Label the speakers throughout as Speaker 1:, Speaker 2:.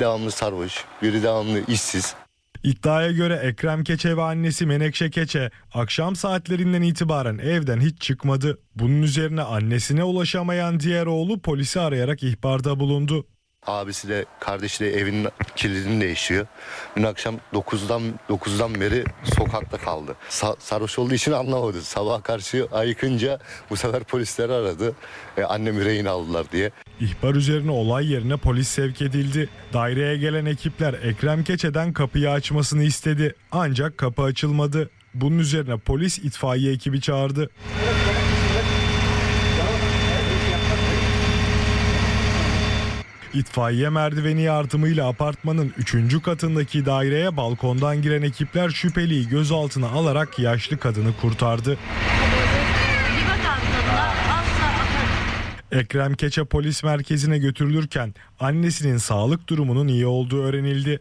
Speaker 1: devamlı sarhoş, biri devamlı işsiz.
Speaker 2: İddiaya göre Ekrem Keçe ve annesi Menekşe Keçe akşam saatlerinden itibaren evden hiç çıkmadı. Bunun üzerine annesine ulaşamayan diğer oğlu polisi arayarak ihbarda bulundu.
Speaker 1: Abisi de kardeşi de evinin kilidini değişiyor. Dün akşam 9'dan beri sokakta kaldı. Sarhoş olduğu için anlamadı. Sabaha karşı ayıkınca bu sefer polisleri aradı. Annem yüreğini aldılar diye.
Speaker 2: İhbar üzerine olay yerine polis sevk edildi. Daireye gelen ekipler Ekrem Keçe'den kapıyı açmasını istedi. Ancak kapı açılmadı. Bunun üzerine polis itfaiye ekibi çağırdı. İtfaiye merdiveni yardımıyla apartmanın 3. katındaki daireye balkondan giren ekipler şüpheliyi gözaltına alarak yaşlı kadını kurtardı. Ekrem Keçe polis merkezine götürülürken annesinin sağlık durumunun iyi olduğu öğrenildi.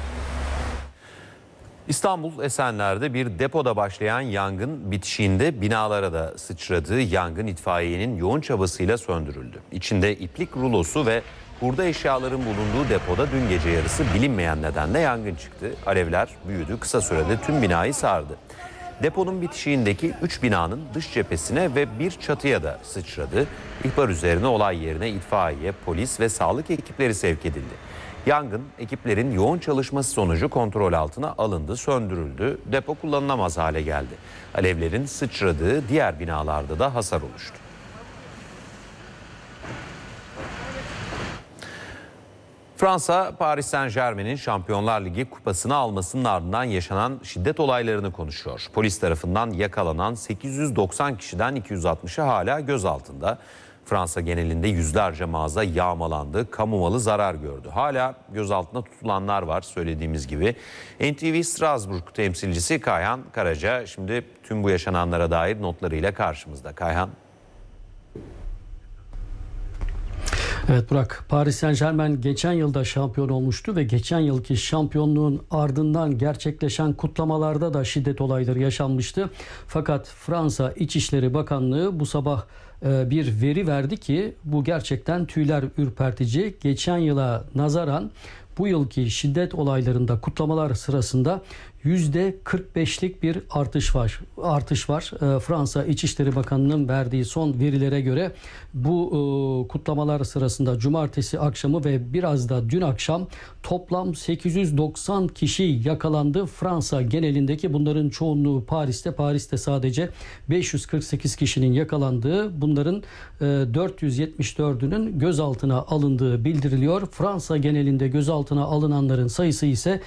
Speaker 3: İstanbul Esenler'de bir depoda başlayan yangın bitişiğinde binalara da sıçradı. Yangın itfaiyenin yoğun çabasıyla söndürüldü. İçinde iplik rulosu ve hurda eşyaların bulunduğu depoda dün gece yarısı bilinmeyen nedenle yangın çıktı. Alevler büyüdü, kısa sürede tüm binayı sardı. Deponun bitişiğindeki 3 binanın dış cephesine ve bir çatıya da sıçradı. İhbar üzerine olay yerine itfaiye, polis ve sağlık ekipleri sevk edildi. Yangın ekiplerin yoğun çalışması sonucu kontrol altına alındı, söndürüldü. Depo kullanılamaz hale geldi. Alevlerin sıçradığı diğer binalarda da hasar oluştu. Fransa, Paris Saint-Germain'in Şampiyonlar Ligi kupasını almasının ardından yaşanan şiddet olaylarını konuşuyor. Polis tarafından yakalanan 890 kişiden 260'ı hala gözaltında. Fransa genelinde yüzlerce mağaza yağmalandı, kamu malı zarar gördü. Hala gözaltına tutulanlar var söylediğimiz gibi. NTV Strasbourg temsilcisi Kayhan Karaca şimdi tüm bu yaşananlara dair notlarıyla karşımızda. Kayhan.
Speaker 4: Evet Burak, Paris Saint-Germain geçen yılda şampiyon olmuştu ve geçen yılki şampiyonluğun ardından gerçekleşen kutlamalarda da şiddet olayları yaşanmıştı. Fakat Fransa İçişleri Bakanlığı bu sabah bir veri verdi ki bu gerçekten tüyler ürpertici. Geçen yıla nazaran bu yılki şiddet olaylarında kutlamalar sırasında %45'lik bir artış var. Fransa İçişleri Bakanı'nın verdiği son verilere göre bu kutlamalar sırasında cumartesi akşamı ve biraz da dün akşam toplam 890 kişi yakalandı. Fransa genelindeki bunların çoğunluğu Paris'te. Paris'te sadece 548 kişinin yakalandığı, bunların 474'ünün gözaltına alındığı bildiriliyor. Fransa genelinde gözaltına alınanların sayısı ise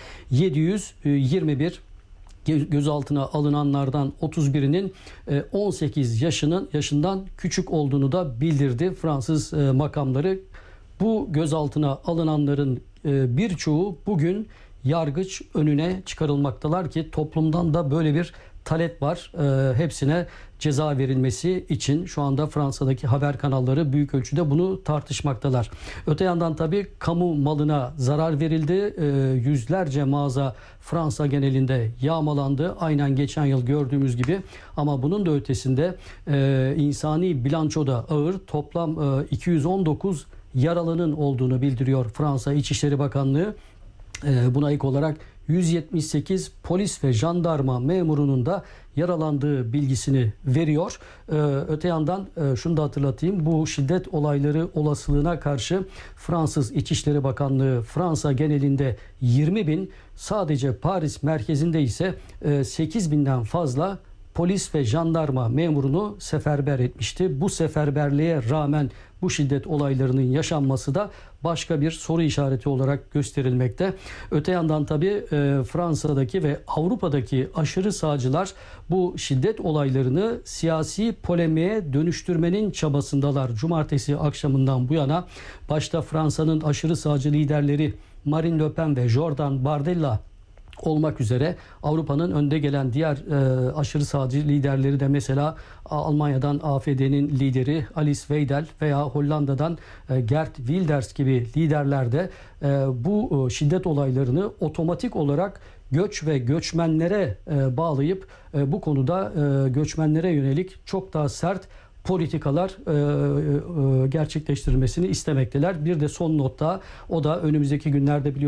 Speaker 4: 721. Gözaltına alınanlardan 31'inin 18 yaşından küçük olduğunu da bildirdi Fransız makamları. Bu gözaltına alınanların birçoğu bugün yargıç önüne çıkarılmaktalar ki toplumdan da böyle bir talep var. Hepsine ceza verilmesi için şu anda Fransa'daki haber kanalları büyük ölçüde bunu tartışmaktalar. Öte yandan tabii kamu malına zarar verildi. Yüzlerce mağaza Fransa genelinde yağmalandı. Aynen geçen yıl gördüğümüz gibi. Ama bunun da ötesinde insani bilançoda ağır, toplam 219 yaralının olduğunu bildiriyor Fransa İçişleri Bakanlığı. Buna ek olarak 178 polis ve jandarma memurunun da yaralandığı bilgisini veriyor. Öte yandan şunu da hatırlatayım. Bu şiddet olayları olasılığına karşı Fransız İçişleri Bakanlığı Fransa genelinde 20.000, sadece Paris merkezinde ise 8.000'den fazla polis ve jandarma memurunu seferber etmişti. Bu seferberliğe rağmen bu şiddet olaylarının yaşanması da başka bir soru işareti olarak gösterilmekte. Öte yandan tabii Fransa'daki ve Avrupa'daki aşırı sağcılar bu şiddet olaylarını siyasi polemiğe dönüştürmenin çabasındalar. Cumartesi akşamından bu yana başta Fransa'nın aşırı sağcı liderleri Marine Le Pen ve Jordan Bardella olmak üzere Avrupa'nın önde gelen diğer aşırı sağcı liderleri de mesela Almanya'dan AfD'nin lideri Alice Weidel veya Hollanda'dan Geert Wilders gibi liderler de bu şiddet olaylarını otomatik olarak göç ve göçmenlere bağlayıp bu konuda göçmenlere yönelik çok daha sert politikalar gerçekleştirilmesini istemekteler. Bir de son notta, o da önümüzdeki günlerde biliyorsunuz